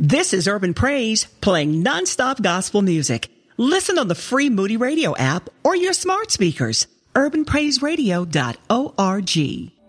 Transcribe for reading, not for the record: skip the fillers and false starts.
This is Urban Praise, playing nonstop gospel music. Listen on the free Moody Radio app or your smart speakers. UrbanPraiseRadio.org.